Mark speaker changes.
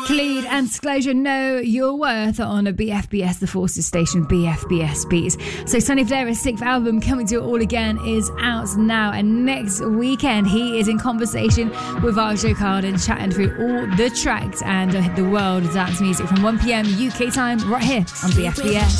Speaker 1: Cleed and Disclosure, Know Your Worth on a BFBS, the Forces station, BFBS Beats. So Sonny Flair's sixth album, Coming to It All Again, is out now, and next weekend he is in conversation with Arjo Carden, chatting through all the tracks and the world of dance music from 1 p.m. UK time right here on BFBS.